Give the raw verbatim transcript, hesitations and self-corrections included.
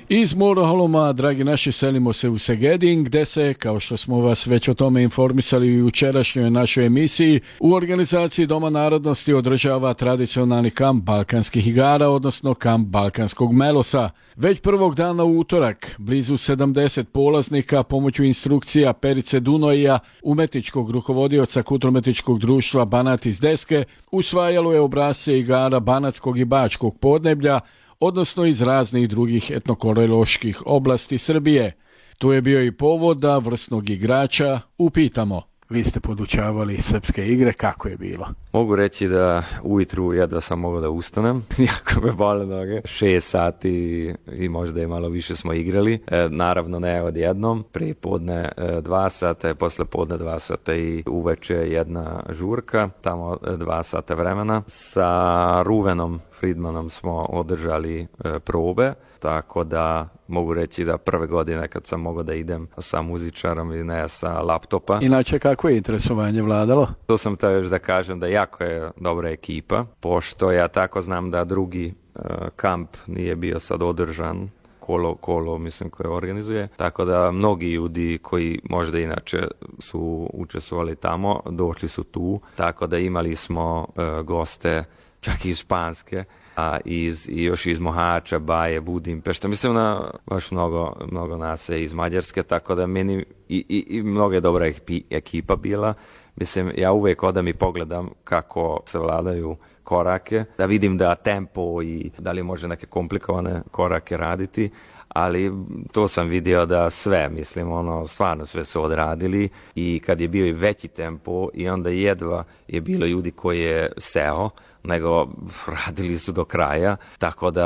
Iz Moraholoma, dragi naši, selimo se u Segedin, gde se, kao što smo vas već o tome informisali u jučerašnjoj našoj emisiji, u organizaciji Doma narodnosti održava tradicionalni kamp balkanskih igara, odnosno kamp balkanskog melosa. Već prvog dana u utorak, blizu sedamdeset polaznika pomoću instrukcija Perice Dunoija, umetničkog rukovodioca kulturno-umetničkog društva Banat iz Deske, usvajalo je obrasce igara banatskog i bačkog podneblja, odnosno iz raznih drugih etnokololoških oblasti Srbije. Tu je bio i povod da vrsnog igrača upitamo. Vi ste podučavali srpske igre, kako je bilo? Mogu reći da ujutru jedva sam mogao da ustanem, jako me bole noge. Šest sati i možda i malo više smo igrali. E, naravno ne odjednom, prije podne e, dva sata, posle podne dva sata i uveče jedna žurka, tamo dva sata vremena. Sa Ruvenom Friedmanom smo održali e, probe, tako da mogu reći da prve godine kad sam mogao da idem sa muzičarom i ne sa laptopa. Inače, kako je interesovanje vladalo? To sam to još da kažem da jako je dobra ekipa, pošto ja tako znam da drugi uh, kamp nije bio sad održan, kolo, kolo mislim koje organizuje, tako da mnogi ljudi koji možda inače su učestvovali tamo, došli su tu, tako da imali smo uh, goste čak iz Španske, a iz, i još iz Mohača, Baje, Budimpešta, mislim na baš mnogo, mnogo nas je iz Mađarske, tako da meni i, i, i mnogo je dobra ekipa bila. Mislim, ja uvek odam i pogledam kako se vladaju korake, da vidim da tempo i da li može neke komplikovane korake raditi, ali to sam vidio da sve, mislim, ono, stvarno sve su odradili i kad je bio i veći tempo i onda jedva je bilo ljudi koji je seo, nego radili su do kraja, tako da